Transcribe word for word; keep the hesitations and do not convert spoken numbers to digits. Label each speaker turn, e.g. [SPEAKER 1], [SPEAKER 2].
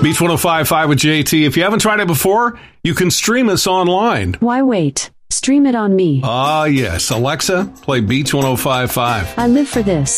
[SPEAKER 1] Beach one oh five point five with J T. If you haven't tried it before, you can stream us online.
[SPEAKER 2] Why wait? Stream it on me.
[SPEAKER 1] Ah, yes. Alexa, play Beach one oh five point five.
[SPEAKER 2] I live for this.